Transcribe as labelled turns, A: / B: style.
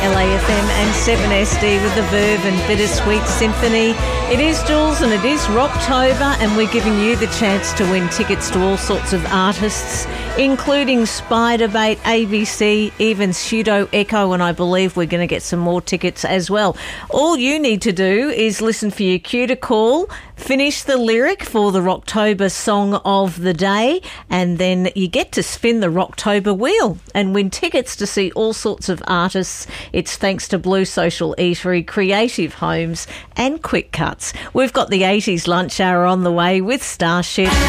A: LAFM and 7SD with the Verve and Bittersweet Symphony. It is Jules and it is Rocktober, and we're giving you the chance to win tickets to all sorts of artists, including Spiderbait, ABC, even Pseudo Echo, and I believe we're going to get some more tickets as well. All you need to do is listen for your cue to call, finish the lyric for the Rocktober song of the day, and then you get to spin the Rocktober wheel and win tickets to see all sorts of artists. It's thanks to Blue Social Eatery, Creative Homes and Quick Cuts. We've got the 80s lunch hour on the way with Starship.